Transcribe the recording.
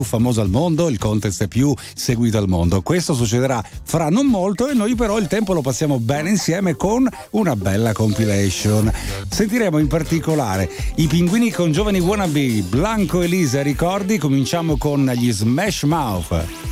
famoso al mondo, il contest più seguito al mondo. Questo succederà fra non molto e noi però il tempo lo passiamo bene insieme con una bella compilation. Sentiremo in particolare i Pinguini con Giovani Wannabe, Blanco e Lisa, ricordi? Cominciamo con gli Smash Mouth.